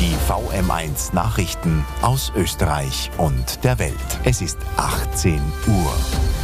Die VM1 Nachrichten aus Österreich und der Welt. Es ist 18 Uhr.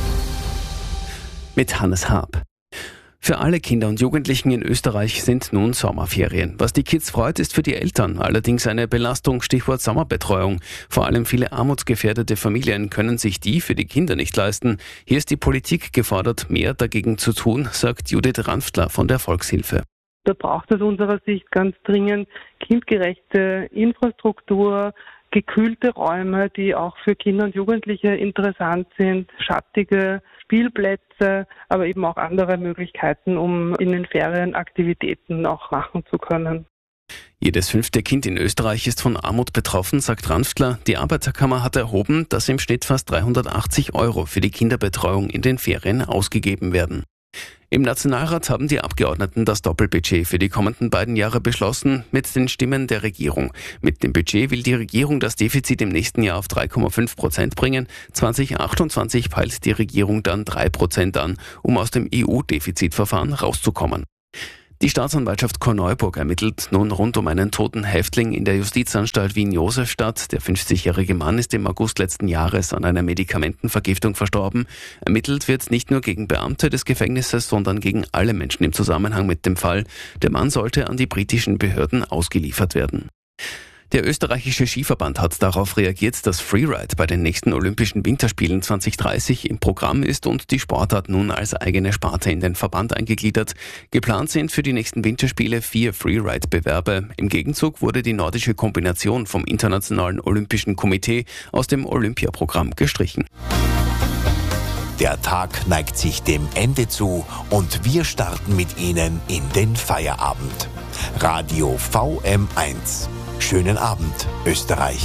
Mit Hannes Haab. Für alle Kinder und Jugendlichen in Österreich sind nun Sommerferien. Was die Kids freut, ist für die Eltern allerdings eine Belastung, Stichwort Sommerbetreuung. Vor allem viele armutsgefährdete Familien können sich die für die Kinder nicht leisten. Hier ist die Politik gefordert, mehr dagegen zu tun, sagt Judith Ranftler von der Volkshilfe. Da braucht es aus unserer Sicht ganz dringend kindgerechte Infrastruktur, gekühlte Räume, die auch für Kinder und Jugendliche interessant sind, schattige Spielplätze, aber eben auch andere Möglichkeiten, um in den Ferien Aktivitäten auch machen zu können. Jedes 5. Kind in Österreich ist von Armut betroffen, sagt Ranftler. Die Arbeiterkammer hat erhoben, dass im Schnitt fast 380 € für die Kinderbetreuung in den Ferien ausgegeben werden. Im Nationalrat haben die Abgeordneten das Doppelbudget für die kommenden beiden Jahre beschlossen, mit den Stimmen der Regierung. Mit dem Budget will die Regierung das Defizit im nächsten Jahr auf 3,5% bringen. 2028 peilt die Regierung dann 3% an, um aus dem EU-Defizitverfahren rauszukommen. Die Staatsanwaltschaft Korneuburg ermittelt nun rund um einen toten Häftling in der Justizanstalt Wien-Josefstadt. Der 50-jährige Mann ist im August letzten Jahres an einer Medikamentenvergiftung verstorben. Ermittelt wird nicht nur gegen Beamte des Gefängnisses, sondern gegen alle Menschen im Zusammenhang mit dem Fall. Der Mann sollte an die britischen Behörden ausgeliefert werden. Der österreichische Skiverband hat darauf reagiert, dass Freeride bei den nächsten Olympischen Winterspielen 2030 im Programm ist und die Sportart nun als eigene Sparte in den Verband eingegliedert. Geplant sind für die nächsten Winterspiele 4 Freeride-Bewerbe. Im Gegenzug wurde die nordische Kombination vom Internationalen Olympischen Komitee aus dem Olympiaprogramm gestrichen. Der Tag neigt sich dem Ende zu und wir starten mit Ihnen in den Feierabend. Radio VM1. Schönen Abend, Österreich.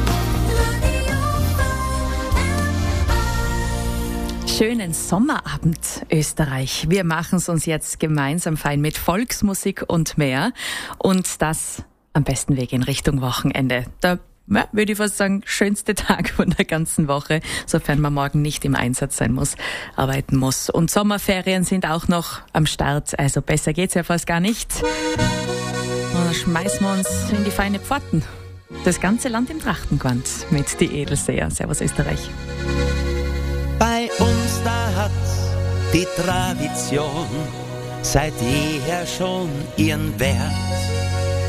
Schönen Sommerabend, Österreich. Wir machen es uns jetzt gemeinsam fein mit Volksmusik und mehr. Und das am besten Weg in Richtung Wochenende. Da würde ich fast sagen, schönste Tag von der ganzen Woche, sofern man morgen nicht im Einsatz sein muss, arbeiten muss. Und Sommerferien sind auch noch am Start, also besser geht's ja fast gar nicht. Und dann schmeißen wir uns in die feine Pforten. Das ganze Land im Trachtengewand mit die Edelseher. Servus Österreich. Bei uns da hat die Tradition seit jeher schon ihren Wert.